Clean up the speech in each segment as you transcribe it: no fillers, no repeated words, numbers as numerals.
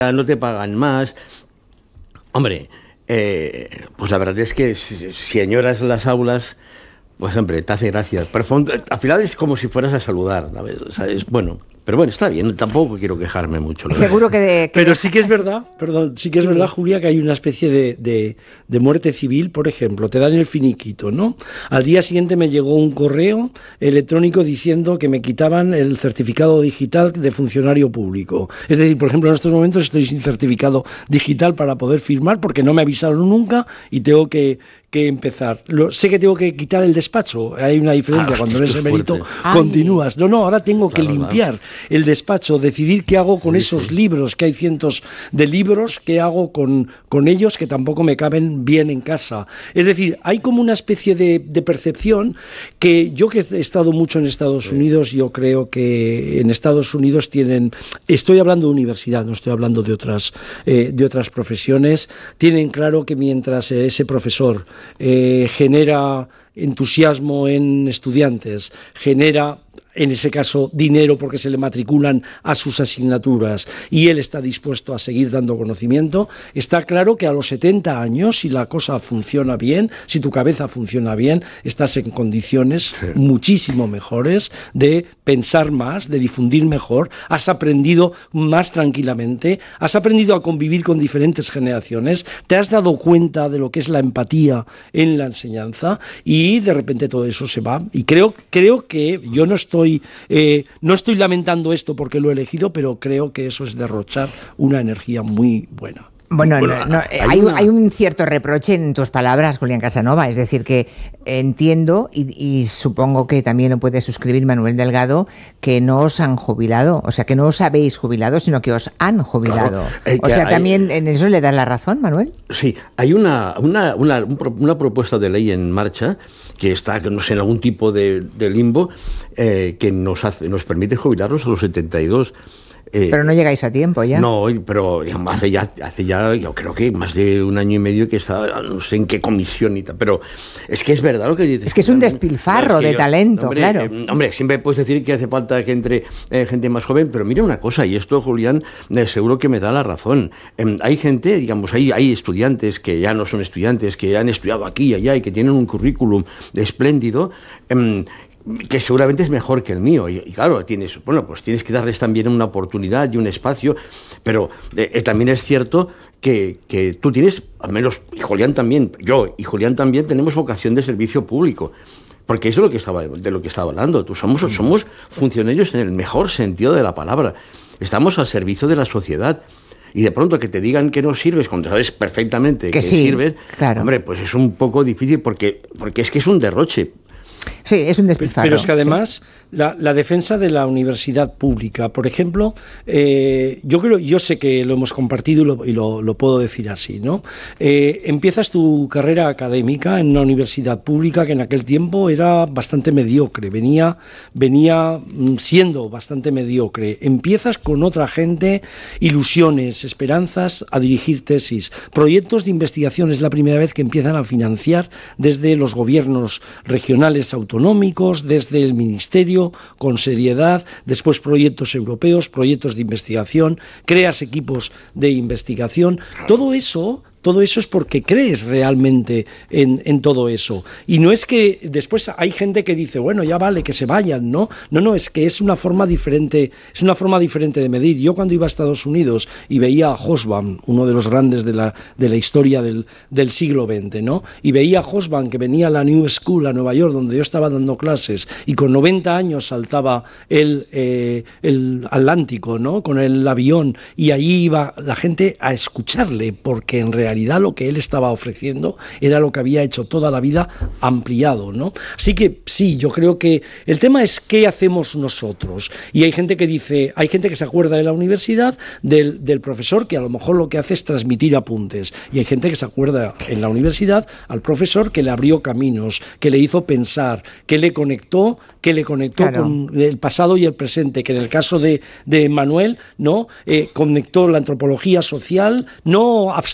no te pagan más. Hombre, pues la verdad es que si añoras las aulas, pues hombre, te hace gracia. Pero al final es como si fueras a saludar, ¿sabes? O sea, es bueno. Pero bueno, está bien, tampoco quiero quejarme mucho. Seguro que Pero sí que es verdad, Julia, que hay una especie de muerte civil, por ejemplo, te dan el finiquito, ¿no? Al día siguiente me llegó un correo electrónico diciendo que me quitaban el certificado digital de funcionario público. Es decir, por ejemplo, en estos momentos estoy sin certificado digital para poder firmar porque no me avisaron nunca y tengo que empezar. Sé que tengo que quitar el despacho, hay una diferencia, cuando eres emérito continúas. No, ahora tengo que limpiar el despacho, decidir qué hago con esos libros, que hay cientos de libros, qué hago con ellos que tampoco me caben bien en casa. Es decir, hay como una especie de percepción que yo, que he estado mucho en Estados Unidos, yo creo que en Estados Unidos estoy hablando de universidad, no estoy hablando de otras profesiones, tienen claro que mientras ese profesor genera entusiasmo en estudiantes, genera, en ese caso, dinero porque se le matriculan a sus asignaturas y él está dispuesto a seguir dando conocimiento, está claro que a los 70 años, si la cosa funciona bien, si tu cabeza funciona bien, estás en condiciones muchísimo mejores de pensar más, de difundir mejor, has aprendido más tranquilamente, has aprendido a convivir con diferentes generaciones, te has dado cuenta de lo que es la empatía en la enseñanza y de repente todo eso se va. Y creo que yo no estoy lamentando esto porque lo he elegido, pero creo que eso es derrochar una energía muy buena. Bueno, hay un cierto reproche en tus palabras, Julián Casanova, es decir, que entiendo y supongo que también lo puede suscribir Manuel Delgado, que no os han jubilado, o sea, que no os habéis jubilado, sino que os han jubilado. Claro, también en eso le das la razón, Manuel. Sí, hay una propuesta de ley en marcha que está, no sé, en algún tipo de limbo, que nos permite jubilarnos a los 72. Pero no llegáis a tiempo ya. No, pero hace ya, yo creo que más de un año y medio que está, no sé en qué comisión y tal, pero es que es verdad lo que dices. Es que es un despilfarro de talento, hombre, claro. Hombre, siempre puedes decir que hace falta que entre gente más joven, pero mira una cosa, y esto, Julián, seguro que me da la razón. Hay gente, digamos, hay estudiantes que ya no son estudiantes, que han estudiado aquí y allá y que tienen un currículum espléndido, que seguramente es mejor que el mío, y claro, pues tienes que darles también una oportunidad y un espacio, pero también es cierto que tú tienes, al menos, y Julián también, yo y Julián también tenemos vocación de servicio público, porque eso es de lo que estaba hablando. Somos funcionarios en el mejor sentido de la palabra, estamos al servicio de la sociedad. Y de pronto que te digan que no sirves cuando sabes perfectamente que sí, sirves, claro. Hombre, pues es un poco difícil porque es que es un derroche. Sí, es un despilfarro. Pero es que además la defensa de la universidad pública, por ejemplo, yo sé que lo hemos compartido y lo puedo decir así, ¿no? Empiezas tu carrera académica en una universidad pública que en aquel tiempo era bastante mediocre, venía siendo bastante mediocre. Empiezas con otra gente, ilusiones, esperanzas, a dirigir tesis. Proyectos de investigación es la primera vez que empiezan a financiar desde los gobiernos regionales autonómicos, desde el ministerio, con seriedad, después proyectos europeos, proyectos de investigación, creas equipos de investigación, todo eso es porque crees realmente en todo eso. Y no es que después hay gente que dice, bueno, ya vale, que se vayan, ¿no? No, es que es una forma diferente de medir. Yo cuando iba a Estados Unidos y veía a Hobsbawm, uno de los grandes de la historia del siglo XX, ¿no? Y veía a Hobsbawm que venía a la New School a Nueva York, donde yo estaba dando clases, y con 90 años saltaba el Atlántico, ¿no? Con el avión, y allí iba la gente a escucharle, porque en realidad lo que él estaba ofreciendo era lo que había hecho toda la vida ampliado, ¿no? Así que sí, yo creo que el tema es qué hacemos nosotros. Y hay gente que se acuerda de la universidad, del profesor, que a lo mejor lo que hace es transmitir apuntes. Y hay gente que se acuerda en la universidad al profesor que le abrió caminos, que le hizo pensar, que le conectó claro, con el pasado y el presente, que en el caso de Manuel, ¿no? Conectó la antropología social, no abstracta,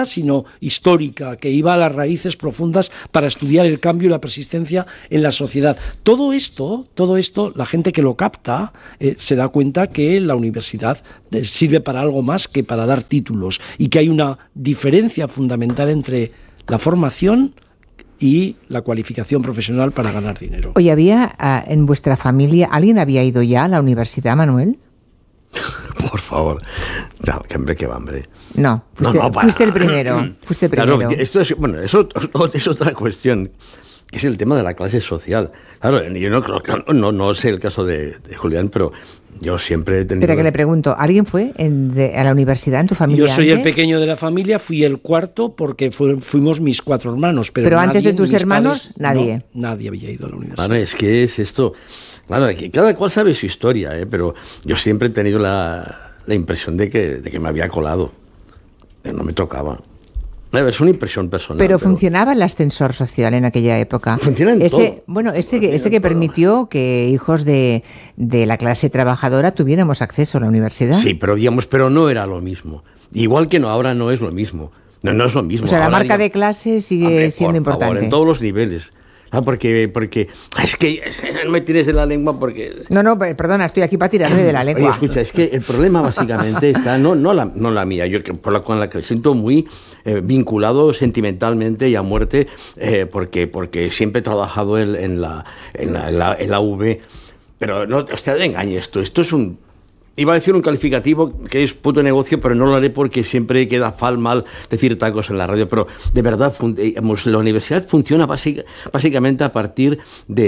sino histórica, que iba a las raíces profundas para estudiar el cambio y la persistencia en la sociedad. Todo esto, la gente que lo capta se da cuenta que la universidad sirve para algo más que para dar títulos, y que hay una diferencia fundamental entre la formación y la cualificación profesional para ganar dinero. Oye, ¿había en vuestra familia, alguien había ido ya a la universidad, Manuel? Por favor. No, que va, hombre. No, fuiste el primero. Fuiste primero. Claro, esto es, bueno, eso es otra cuestión, que es el tema de la clase social. Claro, yo no sé el caso de Julián, pero yo siempre he tenido... Espera, que le pregunto, ¿alguien fue a la universidad en tu familia? Yo soy antes? el pequeño de la familia, fui el cuarto porque fuimos mis 4 hermanos. Pero antes de tus hermanos, nadie. No, nadie había ido a la universidad. Claro, es que es esto... Claro, cada cual sabe su historia, pero yo siempre he tenido la impresión de que me había colado. No me tocaba. Es una impresión personal. Pero funcionaba el ascensor social en aquella época. Funciona en todo. Bueno, ese que permitió que hijos de la clase trabajadora tuviéramos acceso a la universidad. Sí, pero no era lo mismo. Igual que ahora no es lo mismo. No es lo mismo. O sea, ahora, la marca de clase sigue siendo importante. Favor, en todos los niveles. Porque es que no me tires de la lengua porque... No, perdona, estoy aquí para tirarme de la lengua. Oye, escucha, es que el problema básicamente está, no la mía, yo con la que me siento muy vinculado sentimentalmente y a muerte, porque siempre he trabajado en la UV, pero no, hostia, no engañes esto es un... Iba a decir un calificativo que es puto negocio, pero no lo haré porque siempre queda mal decir tacos en la radio. Pero de verdad, la universidad funciona básicamente a partir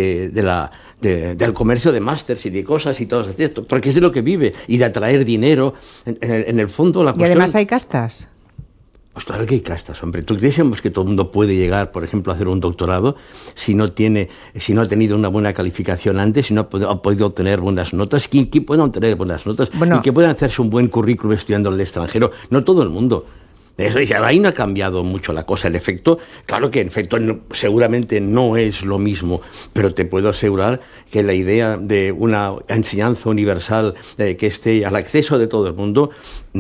del comercio de másters y de cosas y todo esto, porque es de lo que vive, y de atraer dinero. En el fondo, la cuestión... Y además hay castas. Pues claro que hay castas, hombre. Tú decíamos que todo el mundo puede llegar, por ejemplo, a hacer un doctorado si no ha tenido una buena calificación antes, si no ha podido obtener buenas notas. ¿Quién puede obtener buenas notas? Bueno, y que puedan hacerse un buen currículum estudiando en el extranjero. No todo el mundo. Ahí no ha cambiado mucho la cosa. El efecto, claro que en efecto seguramente no es lo mismo, pero te puedo asegurar que la idea de una enseñanza universal que esté al acceso de todo el mundo,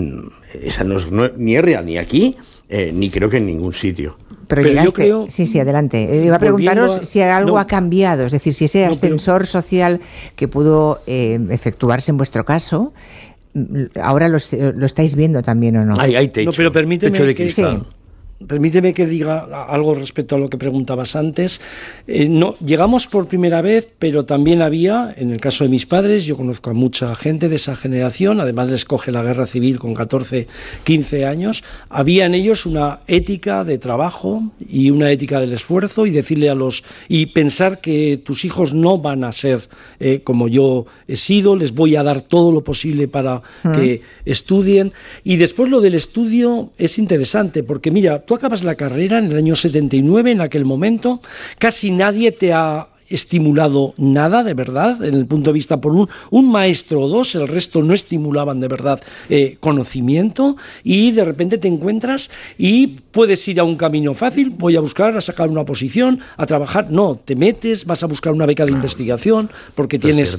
esa ni es real ni aquí, ni creo que en ningún sitio. Pero yo creo... Sí, adelante. Iba a preguntaros si algo ha cambiado, es decir, si ese ascensor social que pudo efectuarse en vuestro caso... Ahora lo estáis viendo también, ¿o no? Hay techo. No, pero permíteme techo de cristal. Permíteme que diga algo respecto a lo que preguntabas antes. No, llegamos por primera vez, pero también había, en el caso de mis padres, yo conozco a mucha gente de esa generación, además les coge la guerra civil con 14, 15 años, había en ellos una ética de trabajo y una ética del esfuerzo, y pensar que tus hijos no van a ser como yo he sido, les voy a dar todo lo posible para que estudien. Y después lo del estudio es interesante, porque mira, tú acabas la carrera en el año 79, en aquel momento, casi nadie te ha estimulado nada de verdad, en el punto de vista por un maestro o dos, el resto no estimulaban de verdad conocimiento, y de repente te encuentras y puedes ir a un camino fácil, voy a buscar, a sacar una posición, a trabajar, no, te metes, vas a buscar una beca de investigación porque tienes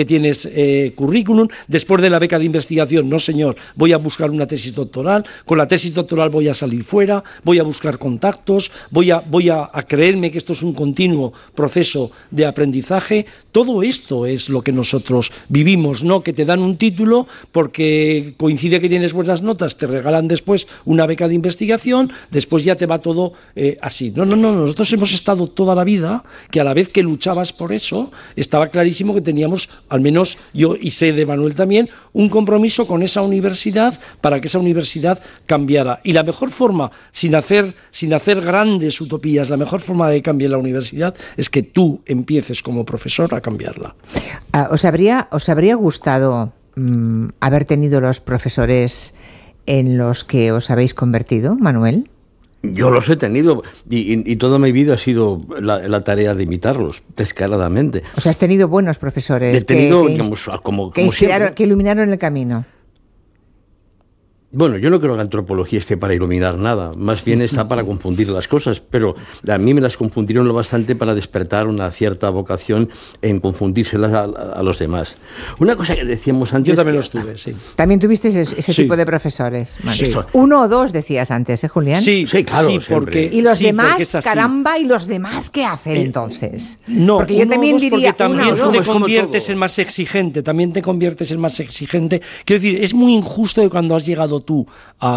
currículum, después de la beca de investigación, no señor, voy a buscar una tesis doctoral, con la tesis doctoral voy a salir fuera, voy a buscar contactos, voy a creerme que esto es un continuo proceso de aprendizaje. Todo esto es lo que nosotros vivimos, no que te dan un título porque coincide que tienes buenas notas, te regalan después una beca de investigación, después ya te va todo así. No, nosotros hemos estado toda la vida que a la vez que luchabas por eso, estaba clarísimo que teníamos, al menos yo y sé de Manuel también, un compromiso con esa universidad para que esa universidad cambiara. Y la mejor forma, sin hacer grandes utopías, la mejor forma de que cambie la universidad es que tú empieces como profesor a cambiarla. ¿Os habría gustado haber tenido los profesores en los que os habéis convertido, Manuel? Yo los he tenido y toda mi vida ha sido la tarea de imitarlos, descaradamente. O sea, has tenido buenos profesores que iluminaron el camino. Bueno, yo no creo que la antropología esté para iluminar nada, más bien está para confundir las cosas, pero a mí me las confundieron lo bastante para despertar una cierta vocación en confundírselas a los demás. Una cosa que decíamos antes... Yo también lo estuve, sí. ¿También tuviste ese tipo de profesores? Vale. Sí. 1 o 2 decías antes, Julián? Sí, claro, sí, porque... ¿Y los sí, demás, caramba, y los demás qué hacen entonces? No, porque yo también diría también uno o te dos. conviertes en más exigente, Quiero decir, es muy injusto que cuando has llegado tú a